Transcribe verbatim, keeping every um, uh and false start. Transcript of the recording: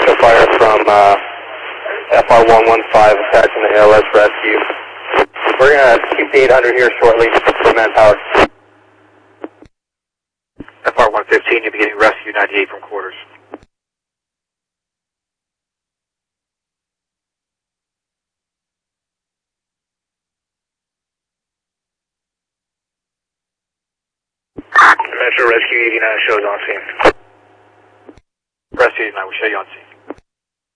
potential fire from uh, F R one one five attaching the A L S rescue. We're going to keep the eight hundred here shortly for manpower. F R one fifteen, you'll be getting rescue ninety-eight from quarters. Metro Rescue eighty-nine shows on scene. Rescue eighty-nine, we show you on scene.